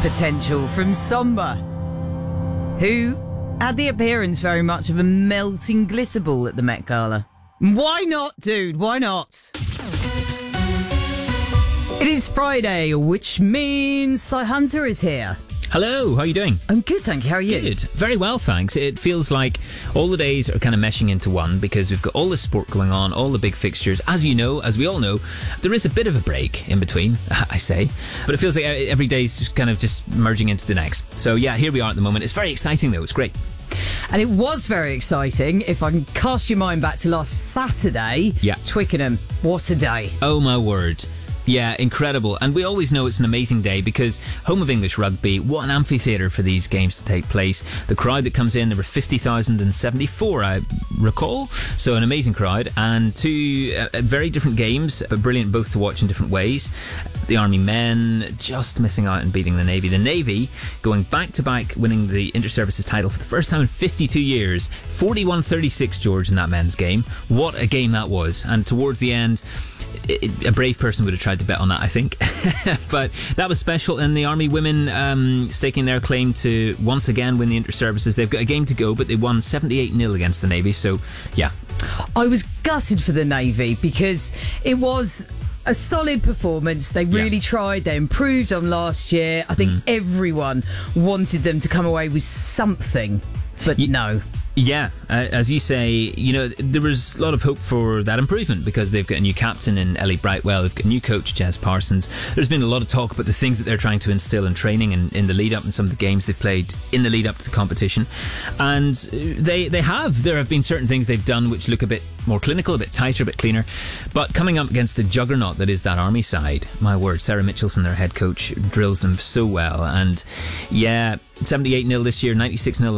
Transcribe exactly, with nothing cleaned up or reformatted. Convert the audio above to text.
potential from Somber, who had the appearance very much of a melting glitter ball at the Met Gala. Why not, dude? Why not? It is Friday, which means Cy Hunter is here. Hello, how are you doing? I'm good, thank you. How are you? Good. Very well, thanks. It feels like all the days are kind of meshing into one because we've got all the sport going on, all the big fixtures. As you know, as we all know, there is a bit of a break in between, I say. But it feels like every day is kind of just merging into the next. So yeah, here we are at the moment. It's very exciting though, it's great. And it was very exciting. If I can cast your mind back to last Saturday, yeah. Twickenham, what a day. Oh my word. Yeah, incredible. And we always know it's an amazing day because home of English rugby, what an amphitheatre for these games to take place. The crowd that comes in, there were fifty thousand seventy-four, I recall. So an amazing crowd. And two uh, very different games, but brilliant both to watch in different ways. The Army men just missing out and beating the Navy. The Navy going back-to-back, winning the Inter-Services title for the first time in fifty-two years. forty-one thirty-six, George, in that men's game. What a game that was. And towards the end, It, a brave person would have tried to bet on that, I think. But that was special. And the Army women um, staking their claim to once again win the Inter-Services. They've got a game to go, but they won seventy-eight nil against the Navy. So, yeah. I was gutted for the Navy because it was a solid performance. They really yeah. tried. They improved on last year. I think mm. everyone wanted them to come away with something, but y- no. Yeah, uh, as you say, you know, there was a lot of hope for that improvement because they've got a new captain in Ellie Brightwell, they've got a new coach, Jez Parsons. There's been a lot of talk about the things that they're trying to instill in training and in the lead up and some of the games they've played in the lead up to the competition. And they they have. There have been certain things they've done which look a bit more clinical, a bit tighter, a bit cleaner. But coming up against the juggernaut that is that Army side, my word, Sarah Mitchelson, their head coach, drills them so well. And yeah, seventy-eight nil this year, ninety-six nil